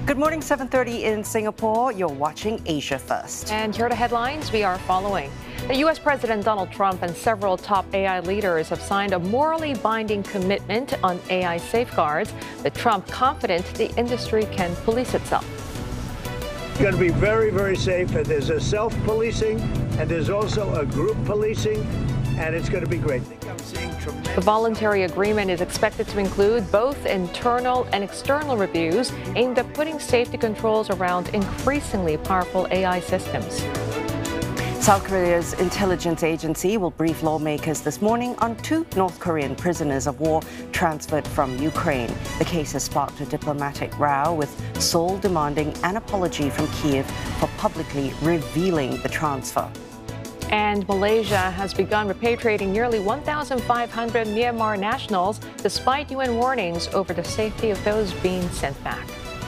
Good morning, 7:30 in Singapore. You're watching Asia First. And here are the headlines we are following. The U.S. President Donald Trump and several top AI leaders have signed a morally binding commitment on AI safeguards, with Trump confident the industry can police itself. It's going to be very, very safe. And there's a self-policing and there's also a group policing, and it's going to be great. The voluntary agreement is expected to include both internal and external reviews aimed at putting safety controls around increasingly powerful AI systems. South Korea's intelligence agency will brief lawmakers this morning on 2 North Korean prisoners of war transferred from Ukraine. The case has sparked a diplomatic row, with Seoul demanding an apology from Kyiv for publicly revealing the transfer. And Malaysia has begun repatriating nearly 1,500 Myanmar nationals, despite UN warnings over the safety of those being sent back.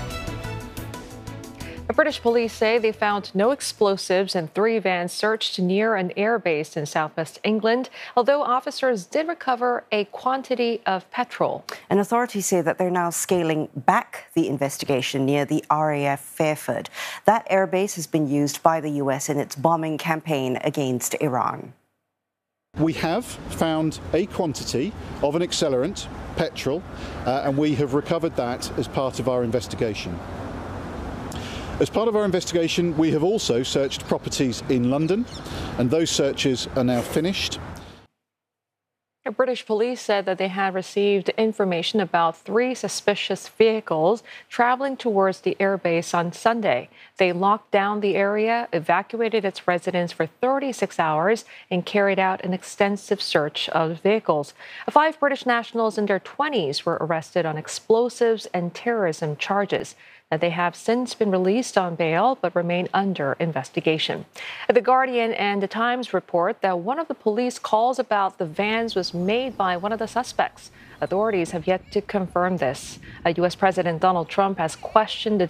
The British police say they found no explosives in 3 vans searched near an airbase in southwest England, although officers did recover a quantity of petrol. And authorities say that they're now scaling back the investigation near the RAF Fairford. That airbase has been used by the US in its bombing campaign against Iran. We have found a quantity of an accelerant, petrol, and we have recovered that as part of our investigation. As part of our investigation, we have also searched properties in London, and those searches are now finished. The British police said that they had received information about 3 suspicious vehicles traveling towards the airbase on Sunday. They locked down the area, evacuated its residents for 36 hours, and carried out an extensive search of vehicles. 5 British nationals in their 20s were arrested on explosives and terrorism charges. They have since been released on bail but remain under investigation. The Guardian and The Times report that one of the police calls about the vans was made by one of the suspects. Authorities have yet to confirm this. U.S. President Donald Trump has questioned the